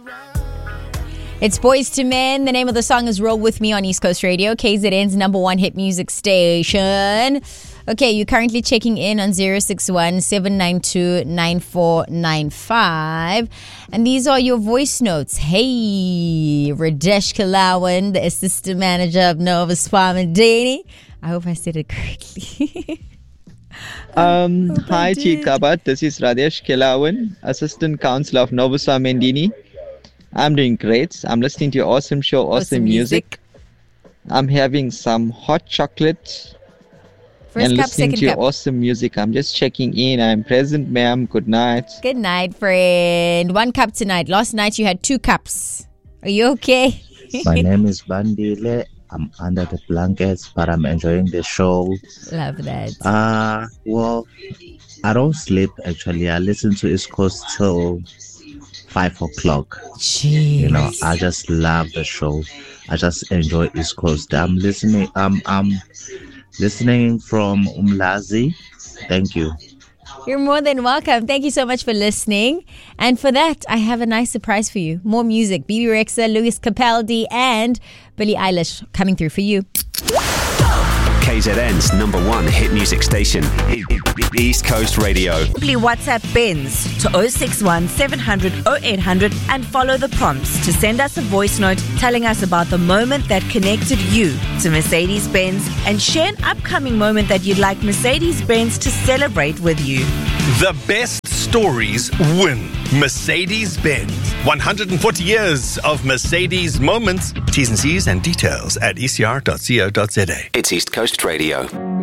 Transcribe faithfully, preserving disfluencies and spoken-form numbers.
It's Boys to Men. The name of the song is Roll With Me on East Coast Radio, K Z N's number one hit music station. Okay, you're currently checking in on zero six one, seven nine two, nine four nine five. And these are your voice notes. Hey, Radesh Kalawan, the assistant manager of Nova Swamindini. I hope I said it correctly. um, hi, Chief Kabat. This is Radesh Kalawan, assistant counsellor of Nova Swamindini. I'm doing great. I'm listening to your awesome show, awesome, awesome music. music. I'm having some hot chocolate First and cup, listening second to your cup. awesome music. I'm just checking in. I'm present, ma'am. Good night. Good night, friend. One cup tonight. Last night you had two cups. Are you okay? My name is Bandile. I'm under the blankets, but I'm enjoying the show. Love that. Uh, well, I don't sleep, actually. I listen to East Coast till five o'clock. Jeez. You know, I just love the show. I just enjoy East Coast. I'm listening. I'm I'm listening from Umlazi. Thank you. You're more than welcome. Thank you so much for listening. And for that, I have a nice surprise for you. More music. B B Rexha, Lewis Capaldi, and Billie Eilish coming through for you. K Z N's number one hit music station, East Coast Radio. Simply WhatsApp Benz to zero six one, seven hundred, oh eight hundred and follow the prompts to send us a voice note telling us about the moment that connected you to Mercedes-Benz and share an upcoming moment that you'd like Mercedes-Benz to celebrate with you. The best stories win. Mercedes-Benz. one hundred forty years of Mercedes moments. T's and C's and details at e c r dot co dot z a. It's East Coast Radio.